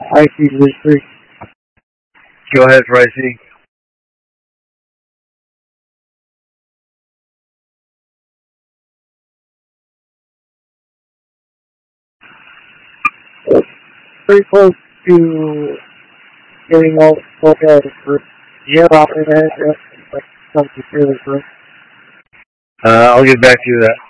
IC-3. Go ahead for IC. Pretty close to getting all the out of the group. Yep. Dropping it, like something really group. I'll get back to you with that.